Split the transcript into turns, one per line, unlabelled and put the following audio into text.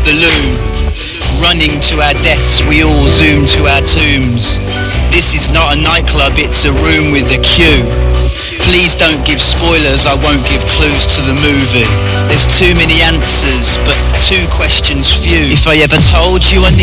the loom. Running to our deaths, we all zoom to our tombs. This is not a nightclub, it's a room with a queue. Please don't give spoilers, I won't give clues to the movie. There's too many answers, but two questions few. If I ever told you I